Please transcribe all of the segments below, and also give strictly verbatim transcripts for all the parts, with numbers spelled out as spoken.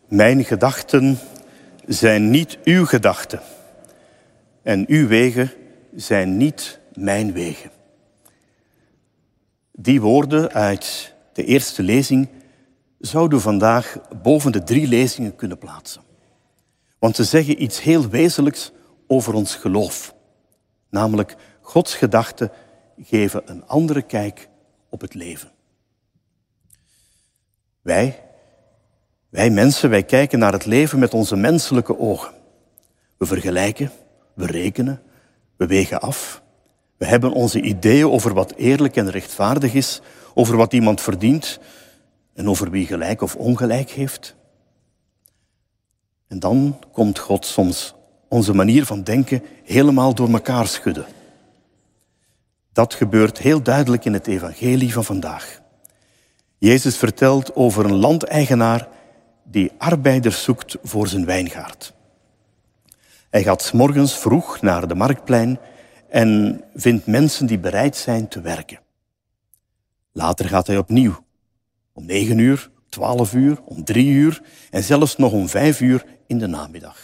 Mijn gedachten zijn niet uw gedachten. En uw wegen zijn niet mijn wegen. Die woorden uit de eerste lezing zouden we vandaag boven de drie lezingen kunnen plaatsen. Want ze zeggen iets heel wezenlijks over ons geloof. Namelijk, Gods gedachten geven een andere kijk op het leven. Wij, wij mensen, wij kijken naar het leven met onze menselijke ogen. We vergelijken, we rekenen, we wegen af. We hebben onze ideeën over wat eerlijk en rechtvaardig is, over wat iemand verdient en over wie gelijk of ongelijk heeft. En dan komt God soms onze manier van denken helemaal door elkaar schudden. Dat gebeurt heel duidelijk in het evangelie van vandaag. Jezus vertelt over een landeigenaar die arbeiders zoekt voor zijn wijngaard. Hij gaat 's morgens vroeg naar de marktplein en vindt mensen die bereid zijn te werken. Later gaat hij opnieuw. Om negen uur, twaalf uur, om drie uur en zelfs nog om vijf uur in de namiddag.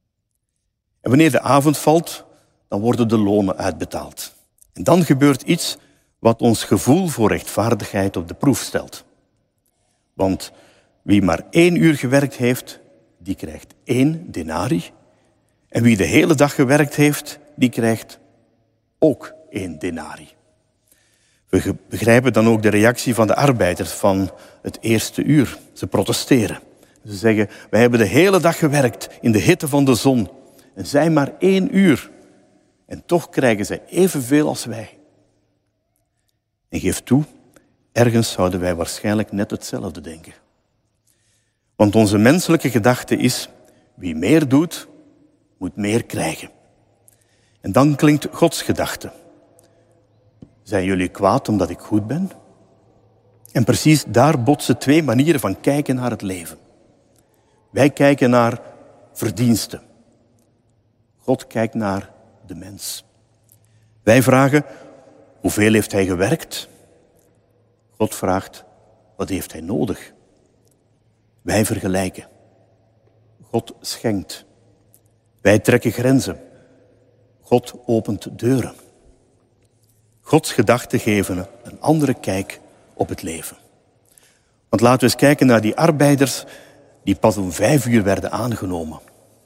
En wanneer de avond valt, dan worden de lonen uitbetaald. En dan gebeurt iets wat ons gevoel voor rechtvaardigheid op de proef stelt. Want wie maar één uur gewerkt heeft, die krijgt één denari. En wie de hele dag gewerkt heeft, die krijgt ook één denari. We begrijpen dan ook de reactie van de arbeiders van het eerste uur. Ze protesteren. Ze zeggen, wij hebben de hele dag gewerkt in de hitte van de zon. En zij maar één uur. En toch krijgen zij evenveel als wij. En geef toe, ergens zouden wij waarschijnlijk net hetzelfde denken. Want onze menselijke gedachte is, wie meer doet, moet meer krijgen. En dan klinkt Gods gedachte. Zijn jullie kwaad omdat ik goed ben? En precies daar botsen twee manieren van kijken naar het leven. Wij kijken naar verdiensten. God kijkt naar de mens. Wij vragen, hoeveel heeft hij gewerkt? God vraagt, wat heeft hij nodig? Wij vergelijken. God schenkt. Wij trekken grenzen. God opent deuren. Gods gedachten geven een andere kijk op het leven. Want laten we eens kijken naar die arbeiders die pas om vijf uur werden aangenomen.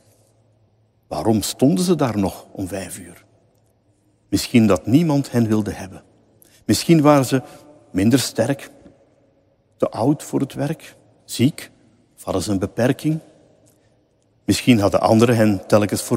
Waarom stonden ze daar nog om vijf uur? Misschien dat niemand hen wilde hebben. Misschien waren ze minder sterk, te oud voor het werk, ziek, of hadden ze een beperking. Misschien hadden anderen hen telkens voor